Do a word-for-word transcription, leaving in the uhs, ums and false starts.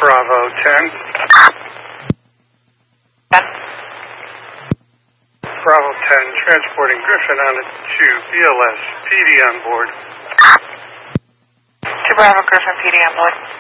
Bravo ten. ten. Bravo ten, transporting Griffin on a two, B L S, P D on board. two Bravo Griffin, P D on board.